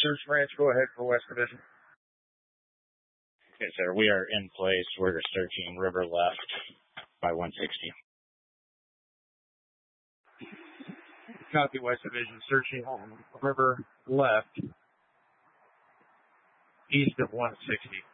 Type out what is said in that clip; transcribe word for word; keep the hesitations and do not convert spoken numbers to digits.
Search branch, go ahead for West Division. Okay, sir. We are in place. We're searching river left by one sixty. Copy, West Division. Searching river left east of one sixty.